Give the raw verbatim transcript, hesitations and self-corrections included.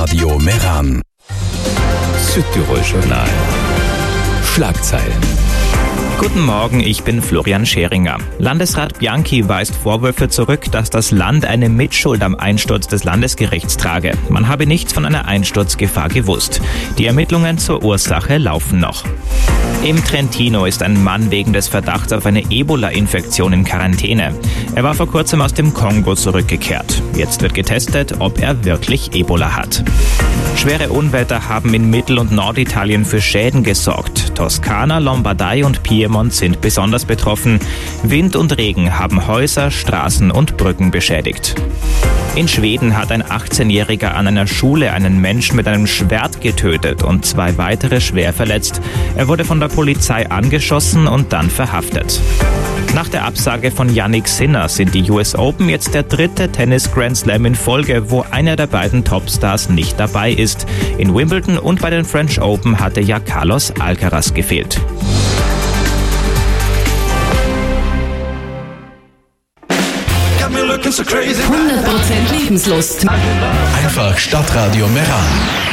Stadtradio Meran. Südtirol Journal. Schlagzeilen. Guten Morgen, ich bin Florian Scheringer. Landesrat Bianchi weist Vorwürfe zurück, dass das Land eine Mitschuld am Einsturz des Landesgerichts trage. Man habe nichts von einer Einsturzgefahr gewusst. Die Ermittlungen zur Ursache laufen noch. Im Trentino ist ein Mann wegen des Verdachts auf eine Ebola-Infektion in Quarantäne. Er war vor kurzem aus dem Kongo zurückgekehrt. Jetzt wird getestet, ob er wirklich Ebola hat. Schwere Unwetter haben in Mittel- und Norditalien für Schäden gesorgt. Toskana, Lombardei und Piemont sind besonders betroffen. Wind und Regen haben Häuser, Straßen und Brücken beschädigt. In Schweden hat ein achtzehnjähriger an einer Schule einen Menschen mit einem Schwert getötet und zwei weitere schwer verletzt. Er wurde von der Polizei angeschossen und dann verhaftet. Nach der Absage von Jannik Sinner sind die U S Open jetzt der dritte Tennis-Grand Slam in Folge, wo einer der beiden Topstars nicht dabei ist. In Wimbledon und bei den French Open hatte ja Carlos Alcaraz gefehlt. hundert Prozent Lebenslust. Einfach Stadtradio Meran.